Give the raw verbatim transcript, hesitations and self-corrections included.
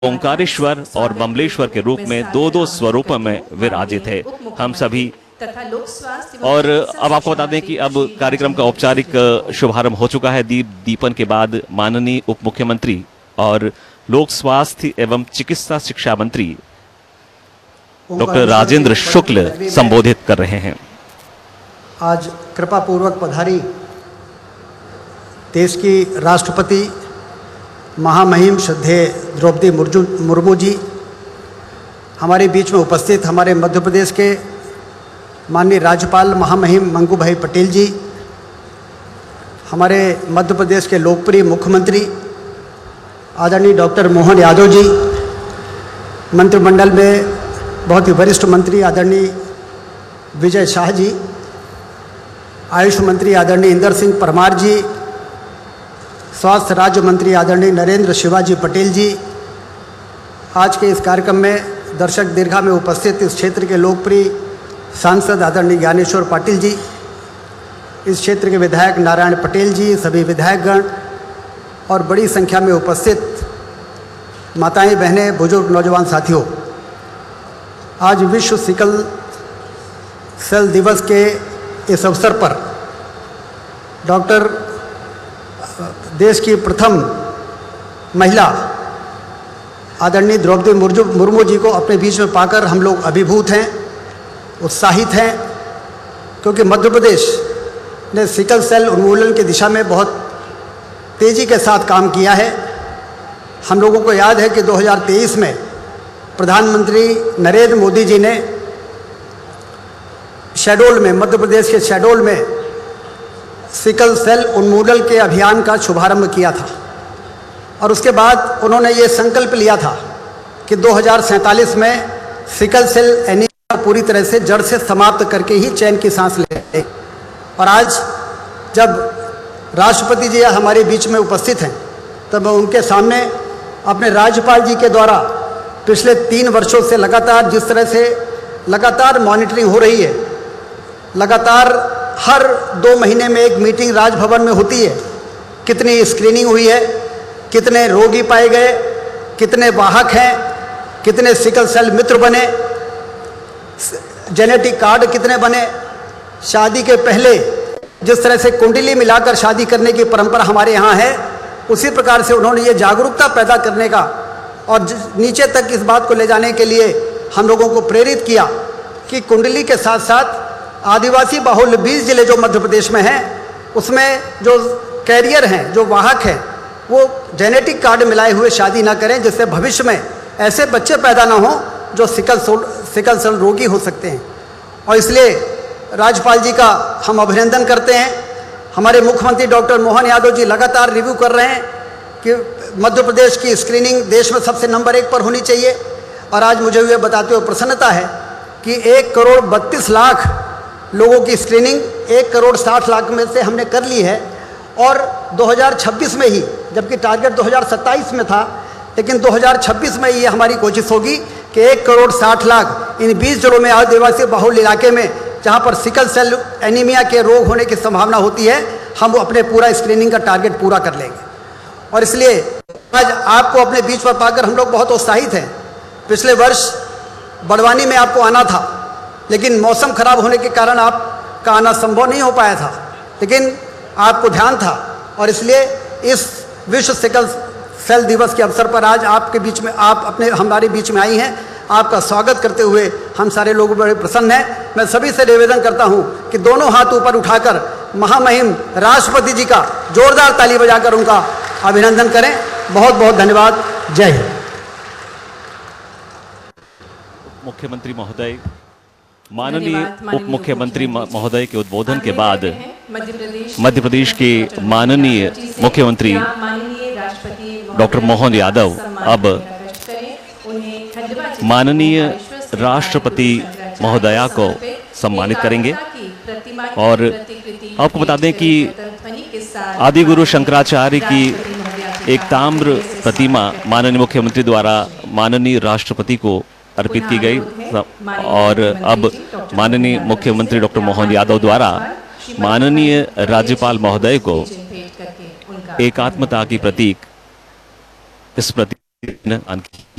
ओंकारेश्वर और बमलेश्वर के रूप में दो दो स्वरूप में विराजित है हम सभी। और अब आपको बता दें कि अब कार्यक्रम का औपचारिक शुभारंभ हो चुका है। दीप दीपन के बाद माननीय उप मुख्यमंत्री और लोक स्वास्थ्य एवं चिकित्सा शिक्षा मंत्री डॉक्टर राजेंद्र शुक्ल संबोधित कर रहे हैं। आज कृपा पूर्वक पधारी देश की राष्ट्रपति महामहिम श्रद्धेय द्रौपदी मुर्मू जी, हमारे बीच में उपस्थित हमारे मध्य प्रदेश के माननीय राज्यपाल महामहिम मंगू भाई पटेल जी, हमारे मध्य प्रदेश के लोकप्रिय मुख्यमंत्री आदरणीय डॉक्टर मोहन यादव जी, मंत्रिमंडल में बहुत ही वरिष्ठ मंत्री आदरणीय विजय शाह जी, आयुष मंत्री आदरणीय इंदर सिंह परमार जी, स्वास्थ्य राज्य मंत्री आदरणीय नरेंद्र शिवाजी पटेल जी, आज के इस कार्यक्रम में दर्शक दीर्घा में उपस्थित इस क्षेत्र के लोकप्रिय सांसद आदरणीय ज्ञानेश्वर पाटिल जी, इस क्षेत्र के विधायक नारायण पटेल जी, सभी विधायकगण और बड़ी संख्या में उपस्थित माताएं, बहनें, बुजुर्ग, नौजवान साथियों, आज विश्व सिकल सेल दिवस के इस अवसर पर डॉक्टर देश की प्रथम महिला आदरणीय द्रौपदी मुर्मू जी को अपने बीच में पाकर हम लोग अभिभूत हैं, उत्साहित हैं, क्योंकि मध्य प्रदेश ने सिकल सेल उन्मूलन की दिशा में बहुत तेज़ी के साथ काम किया है। हम लोगों को याद है कि दो हज़ार तेईस में प्रधानमंत्री नरेंद्र मोदी जी ने शहडोल में, मध्य प्रदेश के शहडोल में सिकल सेल उन्मूलन के अभियान का शुभारंभ किया था और उसके बाद उन्होंने ये संकल्प लिया था कि दो हज़ार सैंतालीस में सिकल सेल एनीमिया पूरी तरह से जड़ से समाप्त करके ही चैन की सांस ले। और आज जब राष्ट्रपति जी हमारे बीच में उपस्थित हैं तब मैं उनके सामने अपने राज्यपाल जी के द्वारा पिछले तीन वर्षों से लगातार जिस तरह से लगातार मॉनिटरिंग हो रही है, लगातार हर दो महीने में एक मीटिंग राजभवन में होती है, कितनी स्क्रीनिंग हुई है, कितने रोगी पाए गए, कितने वाहक हैं, कितने सिकल सेल मित्र बने, जेनेटिक कार्ड कितने बने, शादी के पहले जिस तरह से कुंडली मिलाकर शादी करने की परंपरा हमारे यहाँ है, उसी प्रकार से उन्होंने ये जागरूकता पैदा करने का और नीचे तक इस बात को ले जाने के लिए हम लोगों को प्रेरित किया कि कुंडली के साथ साथ आदिवासी बहुल बीस जिले जो मध्य प्रदेश में हैं, उसमें जो कैरियर हैं, जो वाहक हैं, वो जेनेटिक कार्ड मिलाए हुए शादी ना करें, जिससे भविष्य में ऐसे बच्चे पैदा ना हों जो सिकल सोल सिकल सेल रोगी हो सकते हैं। और इसलिए राज्यपाल जी का हम अभिनंदन करते हैं। हमारे मुख्यमंत्री डॉक्टर मोहन यादव जी लगातार रिव्यू कर रहे हैं कि मध्य प्रदेश की स्क्रीनिंग देश में सबसे नंबर एक पर होनी चाहिए। और आज मुझे ये बताते हुए प्रसन्नता है कि एक करोड़ बत्तीस लाख लोगों की स्क्रीनिंग एक करोड़ साठ लाख में से हमने कर ली है। और दो हज़ार छब्बीस में ही, जबकि टारगेट दो हज़ार सत्ताईस में था, लेकिन दो हज़ार छब्बीस में ये हमारी कोशिश होगी कि एक करोड़ साठ लाख इन बीस जिलों में आदिवासी बहुल इलाके में जहाँ पर सिकल सेल एनीमिया के रोग होने की संभावना होती है, हम अपने पूरा स्क्रीनिंग का टारगेट पूरा कर लेंगे। और इसलिए आज आपको अपने बीच पर पाकर हम लोग बहुत उत्साहित हैं। पिछले वर्ष बड़वानी में आपको आना था, लेकिन मौसम खराब होने के कारण आपका आना संभव नहीं हो पाया था, लेकिन आपको ध्यान था और इसलिए इस विश्व सिकल सेल दिवस के अवसर पर आज आपके बीच में, आप अपने हमारे बीच में आई हैं। आपका स्वागत करते हुए हम सारे लोग बड़े प्रसन्न हैं। मैं सभी से निवेदन करता हूं कि दोनों हाथ ऊपर उठाकर महामहिम राष्ट्रपति जी का जोरदार ताली बजाकर उनका अभिनंदन करें। बहुत बहुत धन्यवाद। जय हिंद। मुख्यमंत्री महोदय, माननीय उप मुख्यमंत्री महोदय के उद्बोधन के बाद मध्य प्रदेश के माननीय मुख्यमंत्री डॉक्टर मोहन यादव अब माननीय राष्ट्रपति महोदया को सम्मानित करेंगे। और आपको बता दें कि आदि गुरु शंकराचार्य की एक ताम्र प्रतिमा माननीय मुख्यमंत्री द्वारा माननीय राष्ट्रपति को अर्पित की गई और अब माननीय मुख्यमंत्री डॉक्टर मोहन यादव द्वारा माननीय राज्यपाल महोदय को एकात्मता की प्रतीक इस प्रतीक आणखी